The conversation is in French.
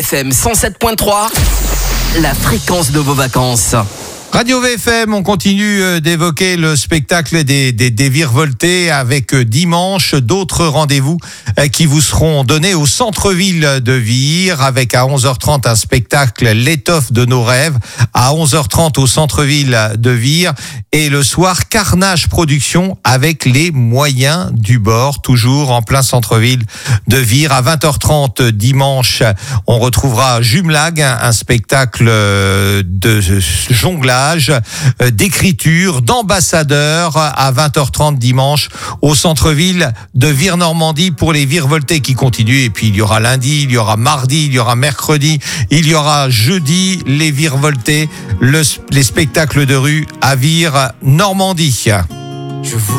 FM 107.3, la fréquence de vos vacances. Radio VFM, on continue d'évoquer le spectacle des Virevoltés avec dimanche d'autres rendez-vous qui vous seront donnés au centre-ville de Vire avec à 11h30 un spectacle L'étoffe de nos rêves à 11h30 au centre-ville de Vire et le soir Carnage Production avec les moyens du bord toujours en plein centre-ville de Vire à 20h30 dimanche. On retrouvera Jumelag, un spectacle de jonglage, d'écriture, d'ambassadeur à 20h30 dimanche au centre-ville de Vire-Normandie pour les Virevoltés qui continuent. Et puis il y aura lundi, il y aura mardi, il y aura mercredi, il y aura jeudi les Virevoltés, les spectacles de rue à Vire-Normandie.